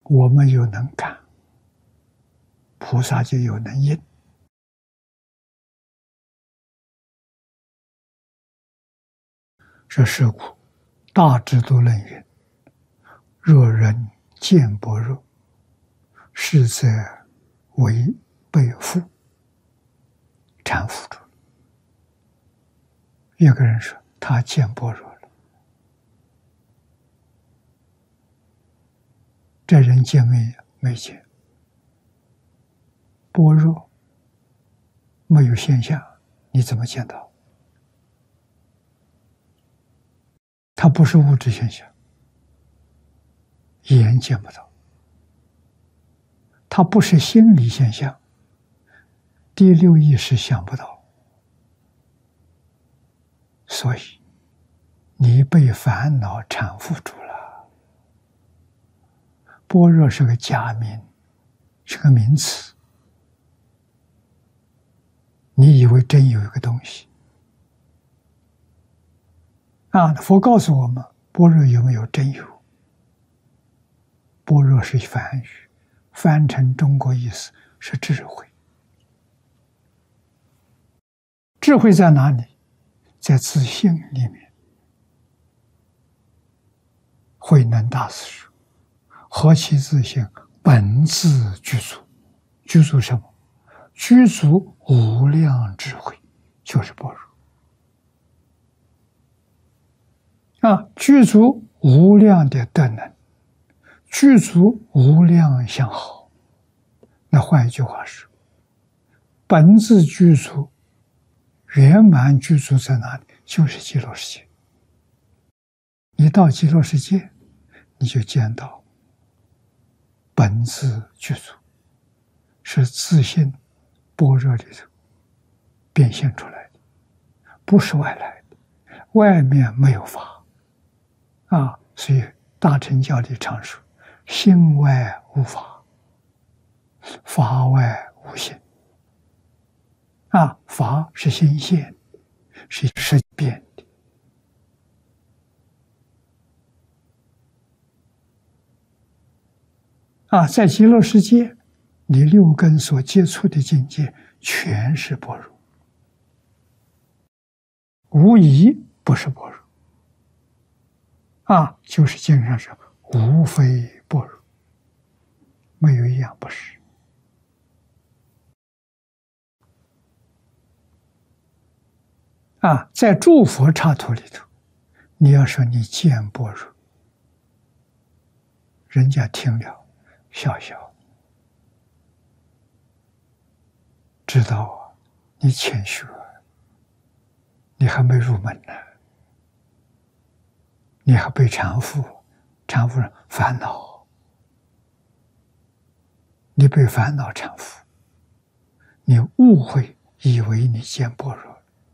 我们又能感，菩萨就有能应。这是故大智度论云：若人见般若，是则为被缚缠缚住了。有个人说他见般若了，这人见没见？般若没有现象，你怎么见到？它不是物质现象，眼见不到；它不是心理现象，第六意识想不到。所以你被烦恼缠缚住了。般若是个假名，是个名词，你以为真有一个东西佛告诉我们，般若有没有？真有。般若是梵语，翻成中国意思是智慧。智慧在哪里？在自性里面。慧能大师说：何其自性，本自具足。具足什么？具足无量智慧，就是般若。具足无量的德能，具足无量相好。那换一句话说，本自具足，圆满具足在哪里？就是极乐世界。你到极乐世界，你就见到本自具足，是自性般若里头变现出来的，不是外来的，外面没有法。所以大乘教里常说：心外无法，法外无心。法是心现，是识变的。在极乐世界，你六根所接触的境界全是般若，无疑不是般若。就是经上说无非般若，没有一样不是。在诸佛刹土里头，你要说你见般若，人家听了笑笑，知道你谦虚，你还没入门呢，你还被缠缚，缠缚了烦恼，你被烦恼缠缚，你误会以为你见般若。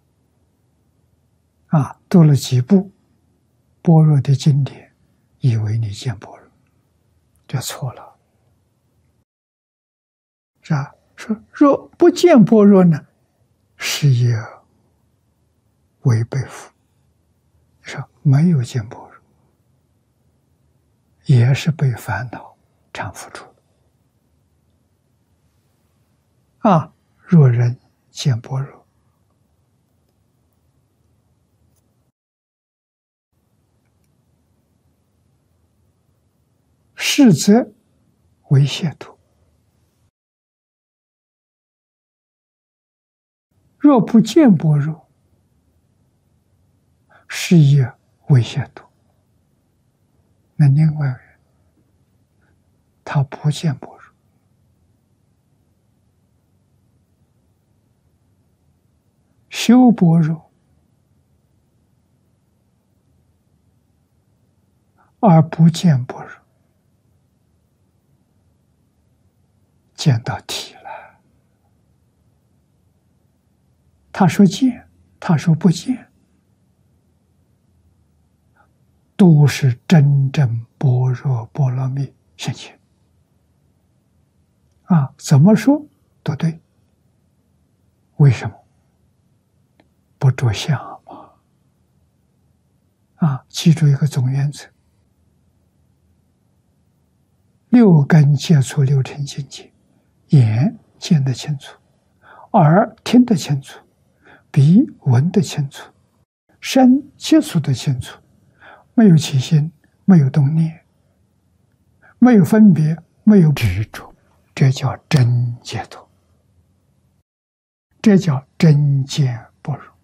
读了几部般若的经典，以为你见般若，这错了。说若不见般若呢，是也为被缚。说没有见般若，也是被烦恼缠缚住了。若人见般若，是则为解脱。若不见般若，是也为解脱。那另外人他不见般若，修般若而不见般若，见到体了。他说见，他说不见，都是真正般若波罗蜜现前。怎么说都对。为什么？不着相嘛。记住一个总原则： 六根接触六尘境界，眼见得清楚，耳听得清楚，鼻闻得清楚，身接触得清楚，没有起心，没有动念，没有分别，没有执着，这叫真解脱，这叫真见般若。